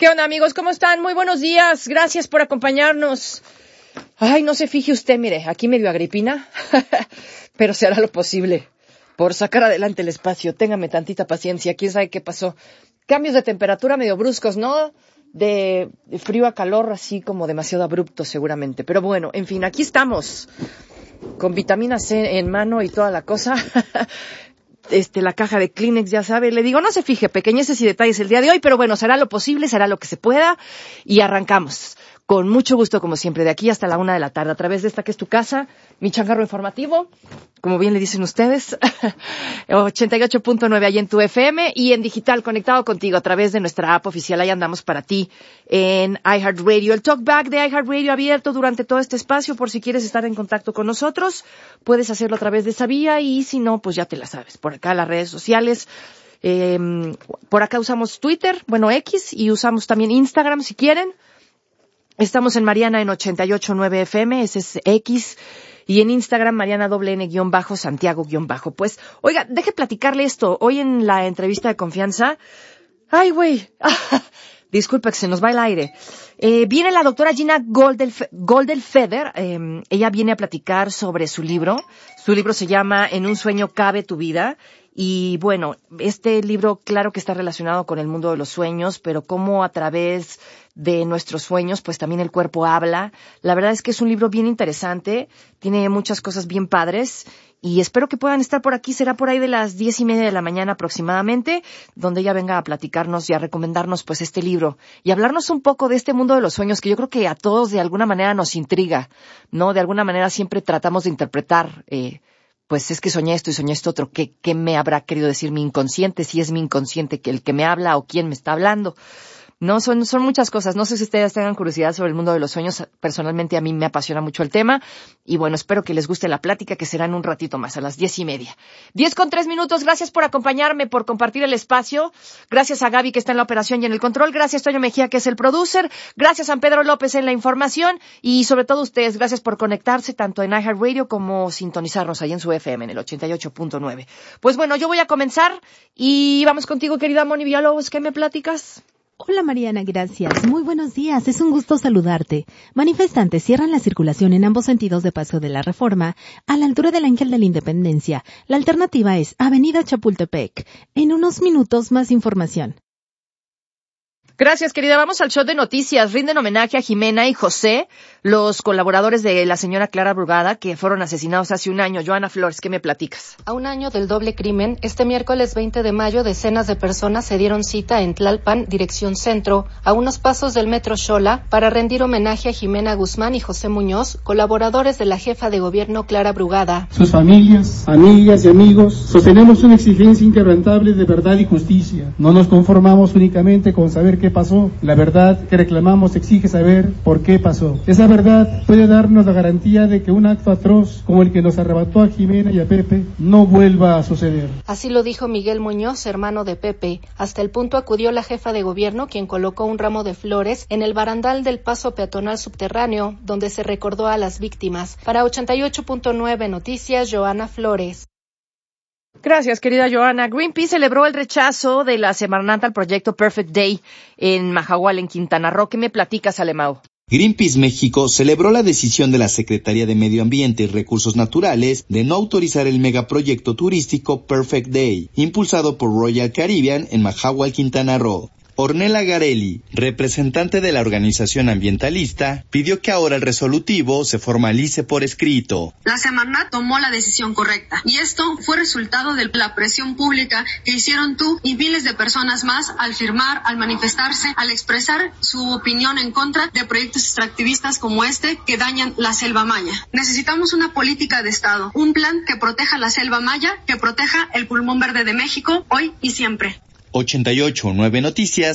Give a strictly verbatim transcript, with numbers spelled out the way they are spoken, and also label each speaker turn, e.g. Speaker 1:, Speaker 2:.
Speaker 1: ¿Qué onda, amigos? ¿Cómo están? Muy buenos días. Gracias por acompañarnos. Ay, no se fije usted, mire, aquí medio agripina, pero se hará lo posible por sacar adelante el espacio. Téngame tantita paciencia. ¿Quién sabe qué pasó? Cambios de temperatura medio bruscos, ¿no? De frío a calor, así como demasiado abrupto seguramente. Pero bueno, en fin, aquí estamos con vitamina C en mano y toda la cosa. Este, la caja de Kleenex, ya sabe, le digo, no se fije, pequeñeces y detalles el día de hoy, pero bueno, será lo posible, será lo que se pueda, y arrancamos. Con mucho gusto, como siempre, de aquí hasta la una de la tarde, a través de esta que es tu casa, mi changarro informativo, como bien le dicen ustedes, ochenta y ocho punto nueve ahí en tu F M, y en digital, conectado contigo a través de nuestra app oficial, ahí andamos para ti, en iHeartRadio. El talkback de iHeartRadio abierto durante todo este espacio, por si quieres estar en contacto con nosotros, puedes hacerlo a través de esa vía, y si no, pues ya te la sabes, por acá las redes sociales. Eh, por acá usamos Twitter, bueno, X, y usamos también Instagram si quieren. Estamos en Mariana en ochenta y ocho punto nueve F M, ese es X, y en Instagram Mariana doble N guión bajo, Santiago guión bajo. Pues, oiga, deje platicarle esto. Hoy en la entrevista de confianza, ay, güey, disculpe que se nos va el aire. Eh, viene la doctora Gina Goldelf- Goldelfeder, eh, ella viene a platicar sobre su libro. Su libro se llama En un sueño cabe tu vida. Y bueno, este libro claro que está relacionado con el mundo de los sueños, pero cómo a través de nuestros sueños, pues también el cuerpo habla. La verdad es que es un libro bien interesante, tiene muchas cosas bien padres, y espero que puedan estar por aquí. Será por ahí de las diez y media de la mañana aproximadamente, donde ella venga a platicarnos y a recomendarnos pues este libro, y hablarnos un poco de este mundo de los sueños, que yo creo que a todos de alguna manera nos intriga, ¿no? De alguna manera siempre tratamos de interpretar, eh, pues es que soñé esto y soñé esto otro. ¿Qué, qué me habrá querido decir mi inconsciente? Si es mi inconsciente que el que me habla o quién me está hablando. No, son, son muchas cosas. No sé si ustedes tengan curiosidad sobre el mundo de los sueños. Personalmente a mí me apasiona mucho el tema. Y bueno, espero que les guste la plática, que será en un ratito más, a las diez y media. Diez con tres minutos. Gracias por acompañarme, por compartir el espacio. Gracias a Gaby, que está en la operación y en el control. Gracias Toño Mejía, que es el producer. Gracias a San Pedro López en la información. Y sobre todo ustedes, gracias por conectarse tanto en iHeartRadio como sintonizarnos ahí en su F M, en el ochenta y ocho punto nueve. Pues bueno, yo voy a comenzar y vamos contigo, querida Moni Villalobos. ¿Qué me platicas?
Speaker 2: Hola Mariana, gracias. Muy buenos días, es un gusto saludarte. Manifestantes cierran la circulación en ambos sentidos de Paso de la Reforma, a la altura del Ángel de la Independencia. La alternativa es Avenida Chapultepec. En unos minutos más información.
Speaker 1: Gracias, querida. Vamos al show de noticias. Rinden homenaje a Jimena y José, los colaboradores de la señora Clara Brugada, que fueron asesinados hace un año. Joana Flores, ¿qué me platicas?
Speaker 3: A un año del doble crimen, este miércoles veinte de mayo, decenas de personas se dieron cita en Tlalpan, dirección centro, a unos pasos del metro Xola, para rendir homenaje a Jimena Guzmán y José Muñoz, colaboradores de la jefa de gobierno Clara Brugada.
Speaker 4: Sus familias, amigas y amigos, sostenemos una exigencia inquebrantable de verdad y justicia. No nos conformamos únicamente con saber qué pasó. La verdad que reclamamos exige saber por qué pasó. Esa verdad puede darnos la garantía de que un acto atroz como el que nos arrebató a Jimena y a Pepe no vuelva a suceder.
Speaker 3: Así lo dijo Miguel Muñoz, hermano de Pepe. Hasta el punto acudió la jefa de gobierno, quien colocó un ramo de flores en el barandal del paso peatonal subterráneo, donde se recordó a las víctimas. Para ochenta y ocho punto nueve Noticias, Joana Flores.
Speaker 1: Gracias, querida Joana. Greenpeace celebró el rechazo de la semarnata al proyecto Perfect Day en Mahahual, en Quintana Roo. ¿Qué me platicas, Alemão?
Speaker 5: Greenpeace México celebró la decisión de la Secretaría de Medio Ambiente y Recursos Naturales de no autorizar el megaproyecto turístico Perfect Day, impulsado por Royal Caribbean en Mahahual, Quintana Roo. Ornella Garelli, representante de la organización ambientalista, pidió que ahora el resolutivo se formalice por escrito.
Speaker 6: La Semarnat tomó la decisión correcta y esto fue resultado de la presión pública que hicieron tú y miles de personas más al firmar, al manifestarse, al expresar su opinión en contra de proyectos extractivistas como este que dañan la selva maya. Necesitamos una política de Estado, un plan que proteja la selva maya, que proteja el pulmón verde de México hoy y siempre.
Speaker 5: ochenta y ocho punto nueve Noticias